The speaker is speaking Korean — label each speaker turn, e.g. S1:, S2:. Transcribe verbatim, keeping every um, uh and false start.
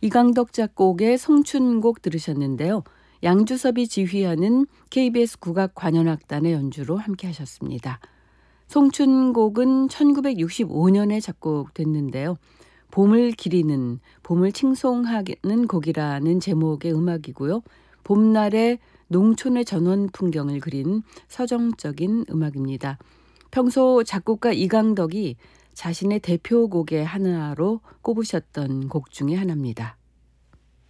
S1: 이강덕 작곡의 송춘곡 들으셨는데요. 양주섭이 지휘하는 케이비에스 국악관현악단의 연주로 함께 하셨습니다. 송춘곡은 천구백육십오 년에 작곡됐는데요. 봄을 기리는, 봄을 칭송하는 곡이라는 제목의 음악이고요. 봄날의 농촌의 전원 풍경을 그린 서정적인 음악입니다. 평소 작곡가 이강덕이 자신의 대표곡의 하나로 꼽으셨던 곡 중에 하나입니다.